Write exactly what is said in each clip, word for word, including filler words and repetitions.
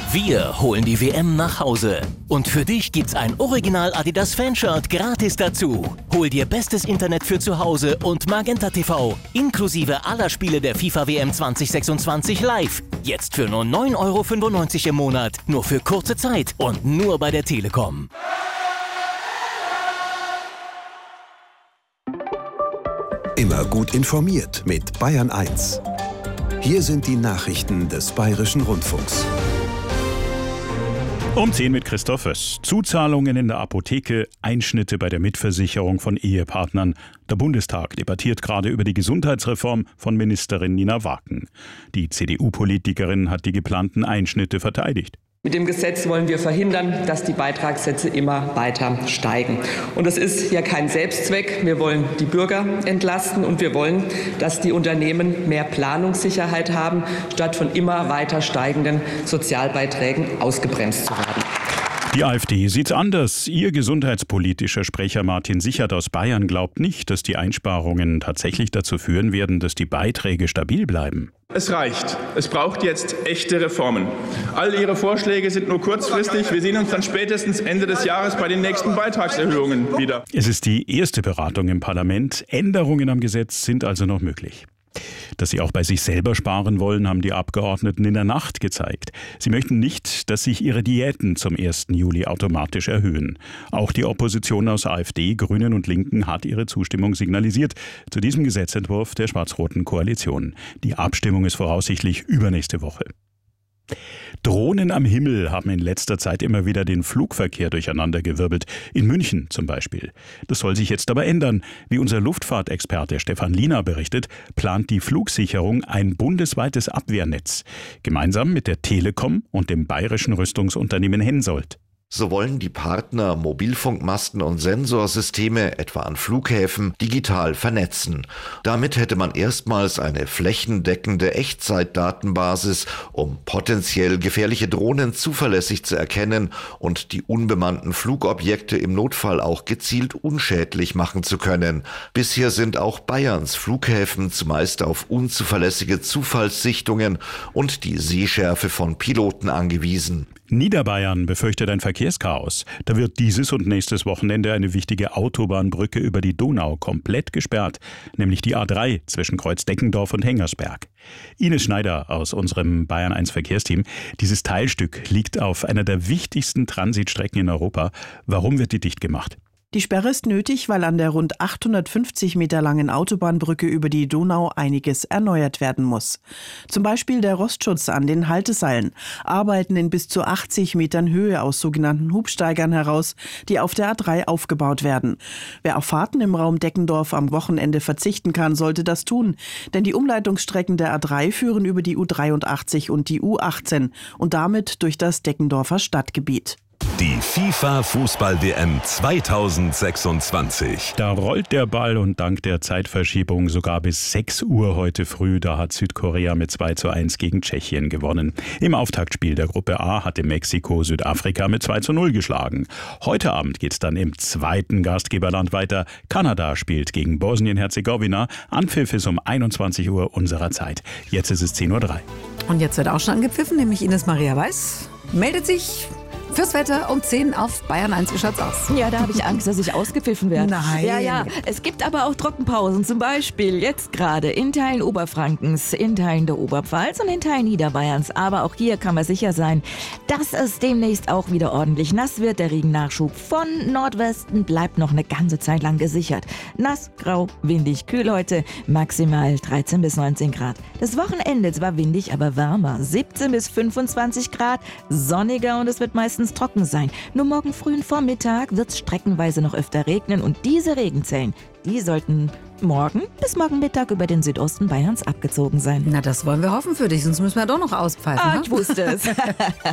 Wir holen die W M nach Hause. Und für dich gibt's ein Original Adidas Fanshirt gratis dazu. Hol dir bestes Internet für zu Hause und Magenta T V inklusive aller Spiele der FIFA W M zwanzig sechsundzwanzig live. Jetzt für nur neun Euro fünfundneunzig im Monat. Nur für kurze Zeit und nur bei der Telekom. Immer gut informiert mit Bayern eins. Hier sind die Nachrichten des Bayerischen Rundfunks. Um zehn mit Christoph Höss. Zuzahlungen in der Apotheke, Einschnitte bei der Mitversicherung von Ehepartnern. Der Bundestag debattiert gerade über die Gesundheitsreform von Ministerin Nina Waken. Die C D U-Politikerin hat die geplanten Einschnitte verteidigt. Mit dem Gesetz wollen wir verhindern, dass die Beitragssätze immer weiter steigen. Und es ist ja kein Selbstzweck. Wir wollen die Bürger entlasten und wir wollen, dass die Unternehmen mehr Planungssicherheit haben, statt von immer weiter steigenden Sozialbeiträgen ausgebremst zu werden. Die AfD sieht's anders. Ihr gesundheitspolitischer Sprecher Martin Sichert aus Bayern glaubt nicht, dass die Einsparungen tatsächlich dazu führen werden, dass die Beiträge stabil bleiben. Es reicht. Es braucht jetzt echte Reformen. All Ihre Vorschläge sind nur kurzfristig. Wir sehen uns dann spätestens Ende des Jahres bei den nächsten Beitragserhöhungen wieder. Es ist die erste Beratung im Parlament. Änderungen am Gesetz sind also noch möglich. Dass sie auch bei sich selber sparen wollen, haben die Abgeordneten in der Nacht gezeigt. Sie möchten nicht, dass sich ihre Diäten zum ersten Juli automatisch erhöhen. Auch die Opposition aus AfD, Grünen und Linken hat ihre Zustimmung signalisiert zu diesem Gesetzentwurf der schwarz-roten Koalition. Die Abstimmung ist voraussichtlich übernächste Woche. Drohnen am Himmel haben in letzter Zeit immer wieder den Flugverkehr durcheinandergewirbelt. In München zum Beispiel. Das soll sich jetzt aber ändern. Wie unser Luftfahrtexperte Stefan Liener berichtet, plant die Flugsicherung ein bundesweites Abwehrnetz. Gemeinsam mit der Telekom und dem bayerischen Rüstungsunternehmen Hensoldt. So wollen die Partner Mobilfunkmasten und Sensorsysteme, etwa an Flughäfen, digital vernetzen. Damit hätte man erstmals eine flächendeckende Echtzeitdatenbasis, um potenziell gefährliche Drohnen zuverlässig zu erkennen und die unbemannten Flugobjekte im Notfall auch gezielt unschädlich machen zu können. Bisher sind auch Bayerns Flughäfen zumeist auf unzuverlässige Zufallssichtungen und die Sehschärfe von Piloten angewiesen. Niederbayern befürchtet ein Verkehrschaos. Da wird dieses und nächstes Wochenende eine wichtige Autobahnbrücke über die Donau komplett gesperrt, nämlich die A drei zwischen Kreuz-Deckendorf und Hengersberg. Ines Schneider aus unserem Bayern eins Verkehrsteam. Dieses Teilstück liegt auf einer der wichtigsten Transitstrecken in Europa. Warum wird die dicht gemacht? Die Sperre ist nötig, weil an der rund achthundertfünfzig Meter langen Autobahnbrücke über die Donau einiges erneuert werden muss. Zum Beispiel der Rostschutz an den Halteseilen. Arbeiten in bis zu achtzig Metern Höhe aus sogenannten Hubsteigern heraus, die auf der A drei aufgebaut werden. Wer auf Fahrten im Raum Deckendorf am Wochenende verzichten kann, sollte das tun. Denn die Umleitungsstrecken der A drei führen über die U dreiundachtzig und die U achtzehn und damit durch das Deckendorfer Stadtgebiet. Die FIFA-Fußball-W M zweitausendsechsundzwanzig. Da rollt der Ball und dank der Zeitverschiebung sogar bis sechs Uhr heute früh. Da hat Südkorea mit zwei zu eins gegen Tschechien gewonnen. Im Auftaktspiel der Gruppe A hatte Mexiko Südafrika mit zwei zu null geschlagen. Heute Abend geht's dann im zweiten Gastgeberland weiter. Kanada spielt gegen Bosnien-Herzegowina. Anpfiff ist um einundzwanzig Uhr unserer Zeit. Jetzt ist es zehn Uhr drei. Und jetzt wird auch schon angepfiffen, nämlich Ines Maria Weiß meldet sich fürs Wetter um zehn auf Bayern eins. Wie schaut's aus? Ja, da habe ich Angst, dass ich ausgepfiffen werde. Nein. Ja, ja. Es gibt aber auch Trockenpausen. Zum Beispiel jetzt gerade in Teilen Oberfrankens, in Teilen der Oberpfalz und in Teilen Niederbayerns. Aber auch hier kann man sicher sein, dass es demnächst auch wieder ordentlich nass wird. Der Regennachschub von Nordwesten bleibt noch eine ganze Zeit lang gesichert. Nass, grau, windig, kühl heute. Maximal dreizehn bis neunzehn Grad. Das Wochenende zwar windig, aber wärmer. siebzehn bis fünfundzwanzig Grad. Sonniger und es wird meistens trocken sein. Nur morgen frühen Vormittag wird es streckenweise noch öfter regnen und diese Regenzellen, die sollten morgen bis morgen Mittag über den Südosten Bayerns abgezogen sein. Na, das wollen wir hoffen für dich, sonst müssen wir doch noch auspfeifen. Ah, ne? ich wusste es. Nein.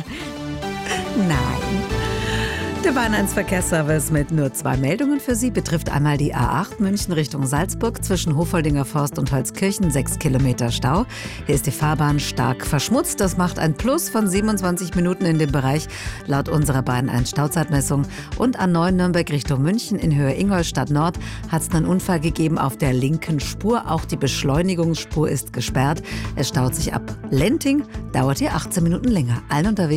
Der Bayern eins Verkehrsservice mit nur zwei Meldungen für Sie betrifft einmal die A acht München Richtung Salzburg zwischen Hofoldinger Forst und Holzkirchen, sechs Kilometer Stau. Hier ist die Fahrbahn stark verschmutzt. Das macht ein Plus von siebenundzwanzig Minuten in dem Bereich laut unserer Bayern eins Stauzeitmessung. Und A neun Nürnberg Richtung München in Höhe Ingolstadt Nord hat es einen Unfall gegeben auf der linken Spur. Auch die Beschleunigungsspur ist gesperrt. Es staut sich ab Lenting, dauert hier achtzehn Minuten länger. Allen unterwegs